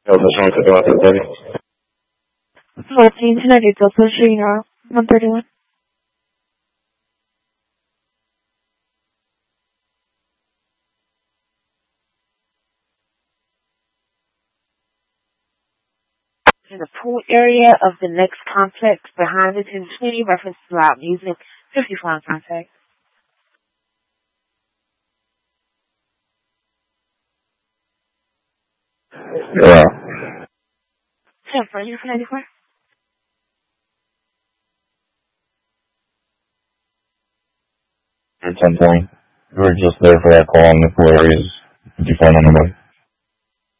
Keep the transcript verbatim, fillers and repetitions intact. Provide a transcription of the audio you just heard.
Delta Sean to go out to thirty. fourteen ninety Delta Shino, one thirty-one. In the pool area of the next complex behind the ten twenty, reference to loud music, fifty-four on contact. Yeah. ten for you for ninety-four. ten twenty. We were just there for that call in the pool areas. fifty-four on the way.